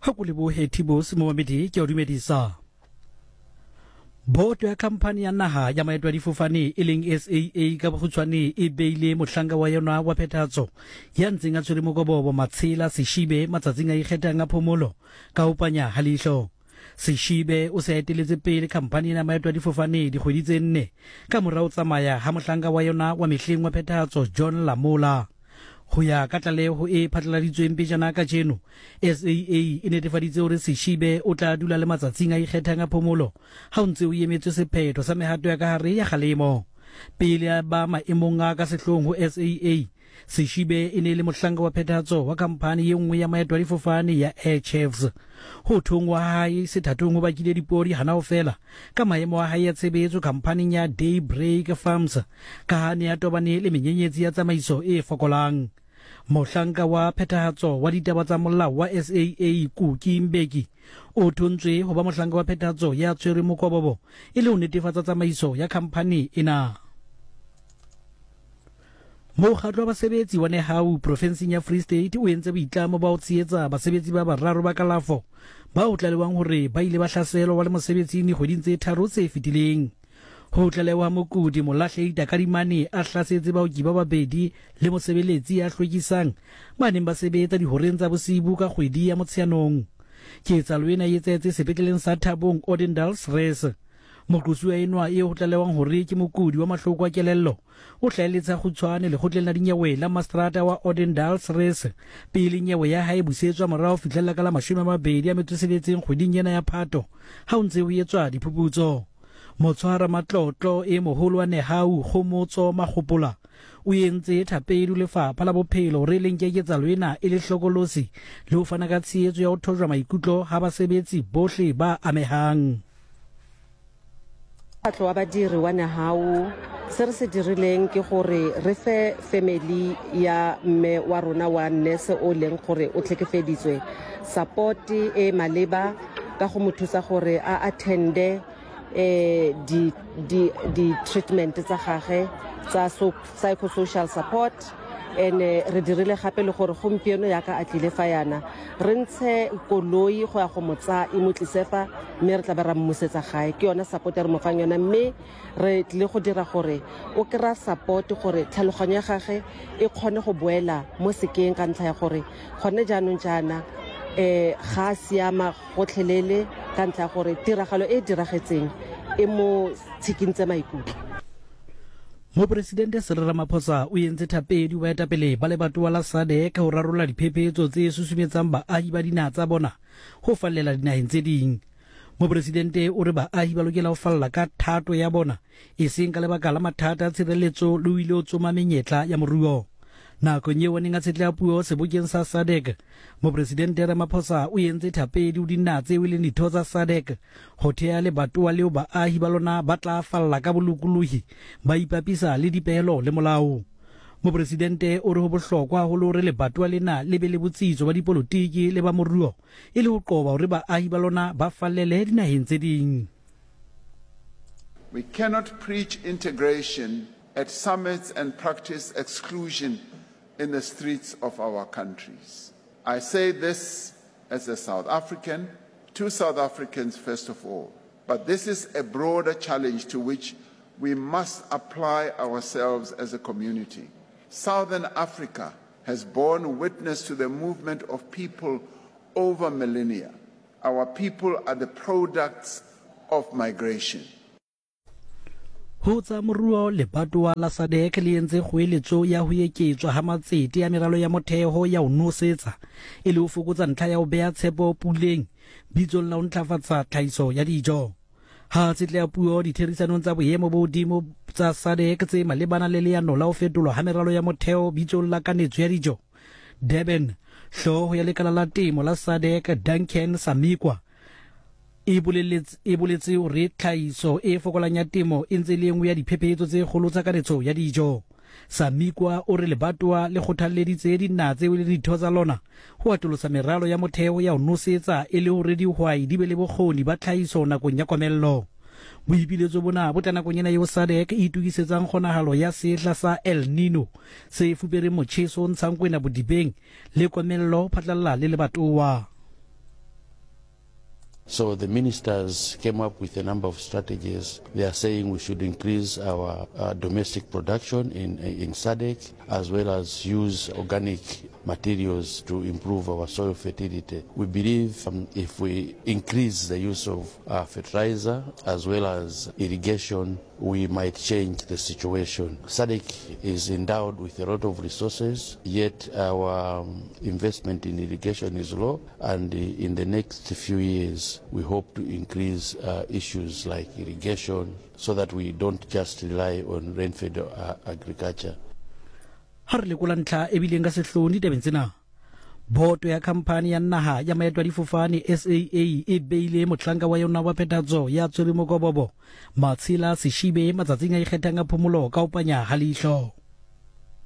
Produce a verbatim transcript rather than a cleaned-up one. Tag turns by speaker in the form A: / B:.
A: ha go le bo Hetibo se mo mamedi ke o dumedisa. Board ya company ya naha ya maeto a difofane e leng S A A ka bokgutshwane e beile mohlanga wa yona wa phethahatso ya ntseng a tshwere mokobobo Matshela Seshibe matsatsing a ikgethang a phomolo ka ho panya ha leihlo. Seshibe o se eteletse pele company ya maeto a difofane dikgwedi tse nne ka morao tsamaya ha mohlanga wa yona wa mehleng wa phethahatso John Lamola. Ho ya ka tlaleho e phatlaladitsweng pejana ka jeno, S A A e netefaditse hore Seshibe o tla dula le matsatsing a ikgethang a phomolo ha o ntse o emetswe sephetho sa mehato ya ka hare ya kgalemo. Pele ba maemong a ka sehloohong ho S A A, Seshibe e ne le mohlanga wa phethahatso wa khamphani e nngwe ya maeto a difofane ya Air Chiefs. Ho thong wa hae sethatong ho bakile dipodi hana ho fela ka maemo a hae ya tshebetso khampaning ya Daybreak Farms ka ha ne a tobane le menyenyetsi ya tsamaiso e fokolang. Mohlanka wa phethahatso wa ditaba tsa molao wa S A A Kuki Mbeki o thontswe ho ba mohlanka wa phethahatso ya tshwere mokobobo e le ho netefatsa tsamaiso ya khamphani ena. Mokgatlo wa basebetsi wa Nehau provinseng ya Free State o entse boitlamo ba ho tshehetsa basebetsi ba bararo ba kalafo ba o tlalewang hore ba ile ba hlaselwa wa le mosebetsing dikgweding tse tharo tse fetileng. Ho tlalewa mokudi Molahledi Takadimane a hlasetse baoki ba babedi le mosebeletsi ya hlwekisang ba neng ba sebetsa dihoreng tsa bosibu ka kgwedi ya Motsheanong. Ketsahalo ena e etsahetse sepetleleng sa Thabong Odendaalsrus. Moqosuwa enwa e ho tlalewang hore ke mokudi wa mahloko a kelello o hlaeletsa kgutshwane lekgotleng la dinyewe la Mastrata wa Odendaalsrus pele nyewe ya hae busetswa morao fihlella ka la mashome a mabedi a metso e tsheletseng kgweding ena ya Phato ha o ntse ho etswa diphuputso. Motshwara matlotlo e moholo wa Nehau Khomotso Makgopola o entse thapedi lefapha la bophelo re leng ke ketsahalo ena e le hlokolosi le ho fana ka tshehetso ya ho thojwa maikutlo ha basebetsi bohle ba amehang.
B: Mokgatlo wa badiri wa Nehau se re se dirileng ke gore re fe family ya mme wa rona wa nurse o leng gore o tlhekefeditswe support e maleba ka go mo thusa gore a attende eh di di di treatment tsa gagwe tsa psychosocial support ene re dirile gape le gore gompieno ya ka a tlile fa yana re ntshe koloi go ya go motsa e motlisefa mme re tla ba ra mmusetsa gae ke yona support re mo fang yona mme re tlile go dira gore o kra support gore tlhaloganyo ya gagwe e kgone go boela mo sekeng ka ntlha ya gore gone jaanong jana eh ga siama go tlhelele ka ntlha ya gore tiragalo e diragetseng e mo tshikintse maikutlo.
A: Mopresidente Cyril Ramaphosa o entse thapedi wa etapele ba lebatowa la S A D C ho rarolla diphephetso tse susumetsang baahi ba dinaha tsa bona ho fallela dinaheng tse ding. Mopresidente o re baahi ba lokela ho falla ka thato ya bona e seng ka lebaka la mathata a tshireletso le ho ile ho tsoma menyetla ya moruo. Nakong eo neng a tshetleha puo sebokeng sa S A D C, Mopresidente Ramaphosa o entse thapedi ho dinaha tseo e leng ditho tsa S A D C ho thea lebatowa leo baahi ba lona ba tla falla ka bolokolohi ba ipapisa le dipehelo le molao. Mopresidente o re ho bohlokwa haholo hore lebatowa lena le be le botsitso ba dipolotiki le ba moruo e le ho qoba hore baahi ba lona ba fallele dinaheng tse ding.
C: We cannot preach integration at summits and practice exclusion in the streets of our countries. I say this as a South African, to South Africans first of all, but this is a broader challenge to which we must apply ourselves as a community. Southern Africa has borne witness to the movement of people over millennia. Our people are the products of migration.
A: Ho tsa moruo lebatowa la S A D C le entse kgoeletso ya ho eketswa ha matsete ya meralo ya motheo ya ho nosetsa e le ho fokotsa ntlha ya ho beha tshepo puleng bitsong la ho ntlafatsa tlhahiso ya dijo. Ha tsetleha puo ditherisanong tsa boemo bo hodimo tsa S A D C tse malebana le leano la ho fetolwa ha meralo ya motheo bitsong la kanetso ya dijo, Durban, hlooho ya lekala la temo la S A D C Duncan Samikwa e boletse hore tlhahiso e fokolang ya temo e ntse le nngwe ya diphephetso tse kgolo tsa kanetso ya dijo. Samikwa o re lebatowa le kgothalleditse dinaha tseo le ditho tsa lona ho atolosa meralo ya motheo ya ho nosetsa e le hore dihwai di be le bokgoni ba tlhahiso nakong ya komello. Boipiletso bona bo tla nakong ena eo S A D C e itukisetsang kgonahalo ya sehla sa El Nino se fupereng motjheso o ntshang kwena bodibeng le komello phatlalla le lebatowa.
D: So the ministers came up with a number of strategies. They are saying we should increase our uh, domestic production in, in S A D C, as well as use organic materials to improve our soil fertility. We believe um, if we increase the use of uh, fertilizer as well as irrigation, we might change the situation. S A D C is endowed with a lot of resources, yet our um, investment in irrigation is low, and in the next few years we hope to increase uh, issues like irrigation so that we don't just rely on rain-fed uh, agriculture.
A: Har le kulantla e bileng ka sehloni tebeng tsena. Boto ya khampani ya naha ya maeto a difofane S A A e beile motlhanka wa yona wa phethagatso ya tshwere mokobobo Matshela Sishibe matsatsing a ikgethang a phomolo ka opanya ha leihlo.